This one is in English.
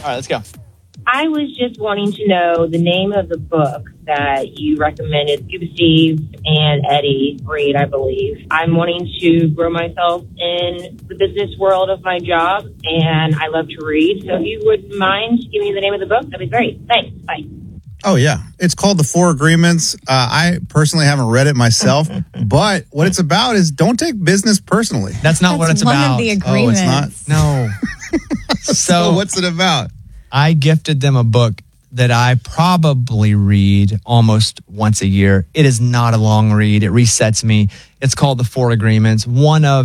right, let's go. I was just wanting to know the name of the book that you recommended Scuba Steve and Eddie read, I believe. I'm wanting to grow myself in the business world of my job, and I love to read. So if you would mind giving me the name of the book, that'd be great. Thanks. Bye. Oh, yeah. It's called The Four Agreements. I personally haven't read it myself, but what it's about is don't take business personally. That's not what it's one about. of the agreements. Oh, it's not? No. So what's it about? I gifted them a book that I probably read almost once a year. It is not a long read. It resets me. It's called The Four Agreements. One of